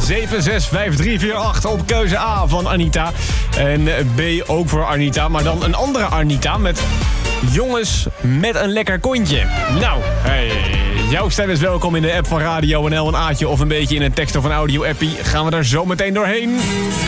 7654348 op keuze A van Anita. En B ook voor Anita, maar dan een andere Anita met jongens met een lekker kontje. Nou, hey, jouw stem is welkom in de app van Radio NL, een A'tje of een beetje in een tekst of een audio-appie. Gaan we daar zo meteen doorheen.